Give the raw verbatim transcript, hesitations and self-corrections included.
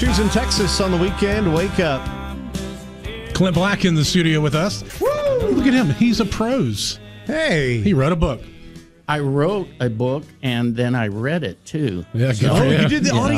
Choosing Texas on the weekend. Wake up. Clint Black in the studio with us. Woo! Look at him. He's a prose. Hey. He wrote a book. I wrote a book and then I read it too. Yeah, good Oh, for you. you did the Yeah. audio